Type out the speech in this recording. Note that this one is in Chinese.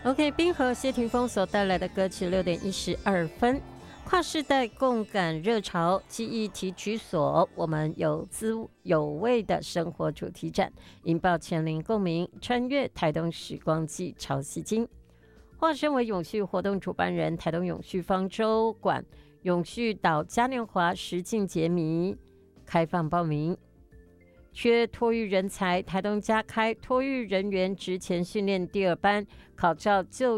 OK， 冰河谢霆锋所带来的歌曲6:12，跨世代共感热潮，记忆提取所，我们有滋有味的生活主题展，引爆千灵共鸣，穿越台东时光季潮汐经。化身为永续活动主办人，台东永续方舟馆永续岛嘉年华实境解谜开放报名。缺托育人才，台东加开托育人员职前训练第2班，考照就